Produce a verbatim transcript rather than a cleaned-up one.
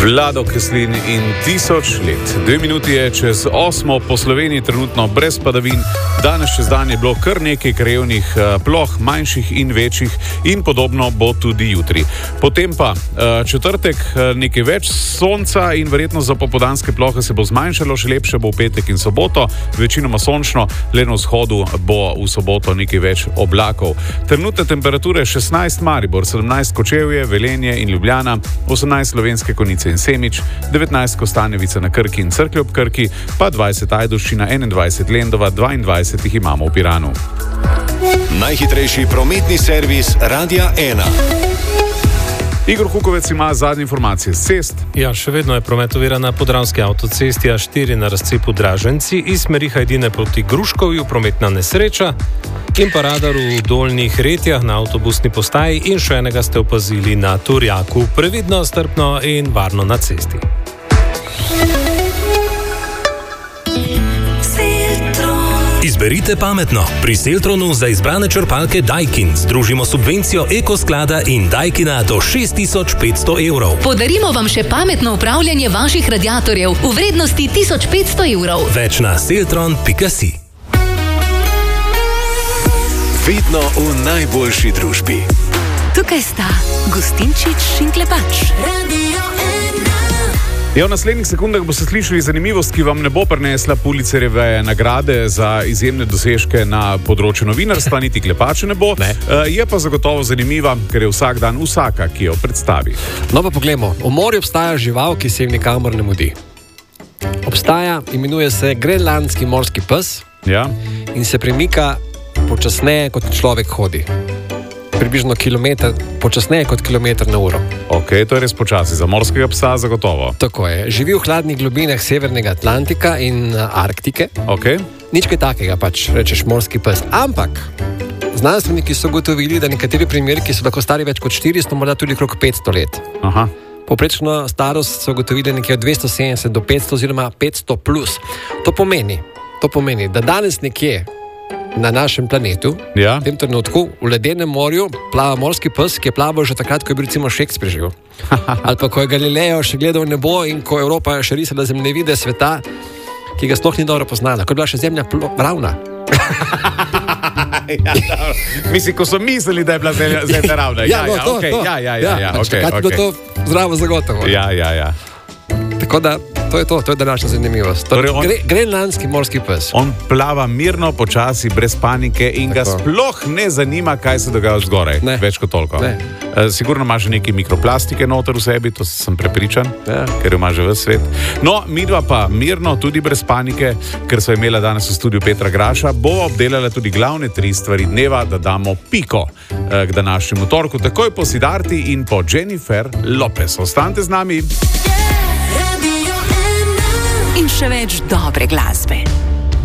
Vlado Kreslin in tisoč let. Dve minuti je čez osmo, po Sloveniji trenutno brez padavin. Danes čez dan je bilo kar nekaj krajevnih ploh, manjših in večjih, in podobno bo tudi jutri. Potem pa četrtek nekaj več sonca in verjetno za popoldanske plohe se bo zmanjšalo, še lepše bo v petek in soboto, večinoma sončno, le na vzhodu bo v soboto nekaj več oblakov. Trenutne temperature šestnajst Maribor, sedemnajst Kočevje, Velenje in Ljubljana, osemnajst Slovenske Konjice in Semič, devetnajst Kostanjevica na Krki in Cerklje ob Krki, pa dvajset Ajdovščina, enaindvajset Lendava, dvaindvajset jih imamo v Piranu. Najhitrejši prometni servis Radia ena. Igor Kukovec ima zadnje informacije z cest. Ja, še vedno je promet oviran na podravski avtocesti A štiri na razcepu Draženci, iz smeri Hajdine proti Gruškovju prometna nesreča in pa radar v Dolnjih Retjah na avtobusni postaji in še enega ste opazili na Turjaku. Previdno, strpno in varno na cesti. Izberite pametno. Pri Seltronu za izbrane črpalke Daikin združimo subvencijo Ekosklada in Daikina do šest tisoč petsto evrov. Podarimo vam še pametno upravljanje vaših radiatorjev v vrednosti tisoč petsto evrov. Več na seltron pika si. Vedno v najboljši družbi. Tukaj sta Gustinčič in Klepač. Ja, v naslednjih sekundah boste slišali zanimivost, ki vam ne bo prinesla Pulitzerjeve nagrade za izjemne dosežke na področju novinarstva, niti Klepače ne bo. Ne. Je pa zagotovo zanimiva, ker je vsak dan vsaka, ki jo predstavi. No pa poglejmo, v morju obstaja žival, ki se jim nikamor ne mudi. Obstaja, imenuje se grenlandski morski pes, ja, in se premika počasneje, kot človek hodi. Približno kilometer, počasneje kot kilometer na uro. Ok, to je res počasi, za morskega psa zagotovo. Tako je, živi v hladnih globinah Severnega Atlantika in Arktike. Ok. Nič kaj takega, pač rečeš morski pes. Ampak znanstveniki so ugotovili, da nekateri primerki so lahko stari več kot štiristo, morda tudi okrog petsto let. Aha. Povprečno starost so ugotovili nekje od dvesto sedemdeset do petsto oziroma petsto plus. To pomeni, to pomeni, da danes nekje na našem planetu, ja, v tem trenutku, v ledenem morju plava morski pes, ki je plaval že takrat, ko je bil recimo Shakespeare živel. Ali pa ko je Galileo še gledal nebo in ko Evropa še risala zemljevide sveta, ki ga sploh ni dobro poznala, ko je bila še zemlja ravna. Ja, mislim, ko so mislili, da je bila zemlja, zemlja ravna. Ja, ja, no, to, okay. to. ja, ja, ja, ja, okay, takrat okay. Je bilo to zdravo zagotovo. Ja, ja, ja. Tako da, to je to, to je današnja zanimivost. Torej on, Gre, grenlandski morski pes. On plava mirno, počasi, brez panike in tako ga sploh ne zanima, kaj se dogaja zgoraj. Ne. Več kot toliko. Ne. Sigurno ima že nekaj mikroplastike noter v sebi, to sem prepričan, ja, ker jo ima že ves svet. No, midva pa mirno, tudi brez panike, ker so imela danes v studiu Petra Graša, bo obdelala tudi glavne tri stvari dneva, da damo piko k današnjemu torku, takoj po Sidarti in po Jennifer Lopez. Ostanite z nami. In še več dobre glasbe.